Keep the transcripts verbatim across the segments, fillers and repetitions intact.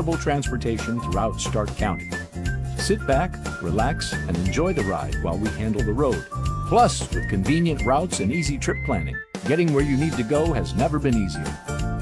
affordable transportation throughout Stark County. Sit back, relax, and enjoy the ride while we handle the road. Plus, with convenient routes and easy trip planning, getting where you need to go has never been easier.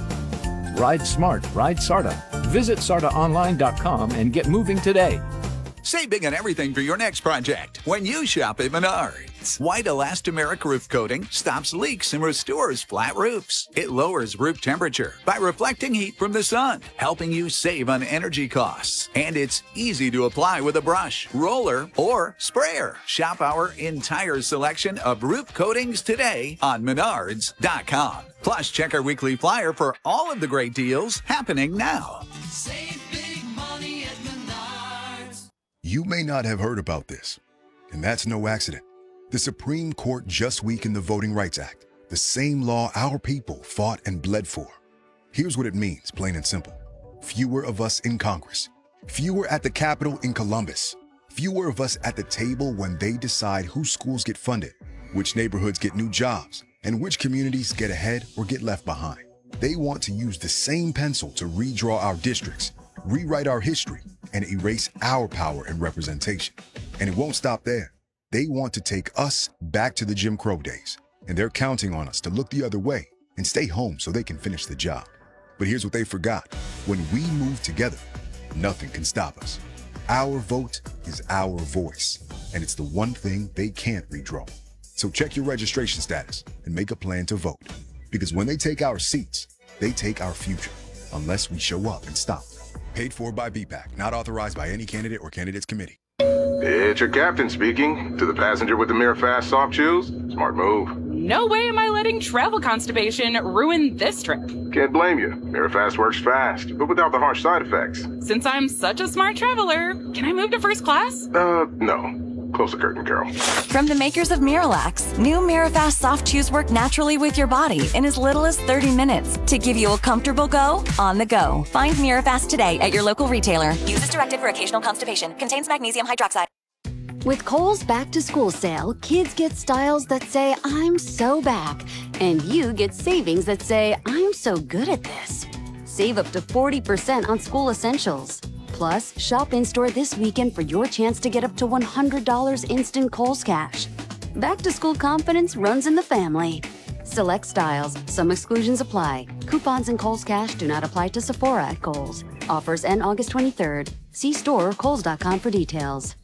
Ride smart, ride SARTA. Visit sarta online dot com and get moving today. Save big on everything for your next project when you shop at Menards. White elastomeric roof coating stops leaks and restores flat roofs. It lowers roof temperature by reflecting heat from the sun, helping you save on energy costs. And it's easy to apply with a brush, roller, or sprayer. Shop our entire selection of roof coatings today on menards dot com. Plus, check our weekly flyer for all of the great deals happening now. Save big money at Menards. You may not have heard about this, and that's no accident. The Supreme Court just weakened the Voting Rights Act, the same law our people fought and bled for. Here's what it means, plain and simple. Fewer of us in Congress, fewer at the Capitol in Columbus, fewer of us at the table when they decide whose schools get funded, which neighborhoods get new jobs, and which communities get ahead or get left behind. They want to use the same pencil to redraw our districts, rewrite our history, and erase our power and representation. And it won't stop there. They want to take us back to the Jim Crow days, and they're counting on us to look the other way and stay home so they can finish the job. But here's what they forgot. When we move together, nothing can stop us. Our vote is our voice, and it's the one thing they can't redraw. So check your registration status and make a plan to vote. Because when they take our seats, they take our future, unless we show up and stop them. Paid for by B PAC, not authorized by any candidate or candidates committee. It's your captain speaking. To the passenger with the Mirafast soft chews, smart move. No way am I letting travel constipation ruin this trip. Can't blame you. Mirafast works fast, but without the harsh side effects. Since I'm such a smart traveler, can I move to first class? Uh, no. Close the curtain, Carol. From the makers of Miralax, new Mirafast soft chews work naturally with your body in as little as thirty minutes to give you a comfortable go on the go. Find Mirafast today at your local retailer. Use as directed for occasional constipation. Contains magnesium hydroxide. With Kohl's Back to School sale, kids get styles that say, I'm so back. And you get savings that say, I'm so good at this. Save up to forty percent on school essentials. Plus, shop in-store this weekend for your chance to get up to one hundred dollars instant Kohl's cash. Back to school confidence runs in the family. Select styles. Some exclusions apply. Coupons and Kohl's cash do not apply to Sephora at Kohl's. Offers end August twenty-third. See store or kohls dot com for details.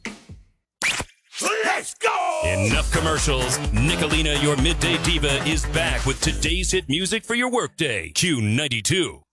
Let's go! Enough commercials. Nicolina, your midday diva, is back with today's hit music for your workday. Q ninety-two.